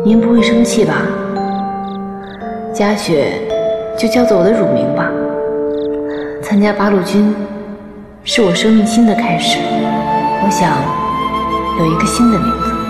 您不会生气吧？嘉雪就叫做我的乳名吧。参加八路军是我生命新的开始，我想有一个新的名字。